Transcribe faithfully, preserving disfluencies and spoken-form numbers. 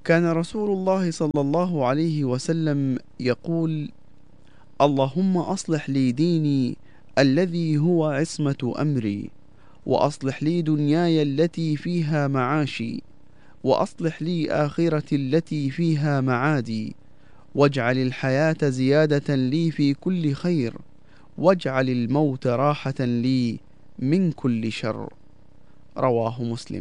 كان رسول الله صلى الله عليه وسلم يقول: اللهم أصلح لي ديني الذي هو عصمة أمري، وأصلح لي دنياي التي فيها معاشي، وأصلح لي آخرتي التي فيها معادي، واجعل الحياة زيادة لي في كل خير، واجعل الموت راحة لي من كل شر. رواه مسلم.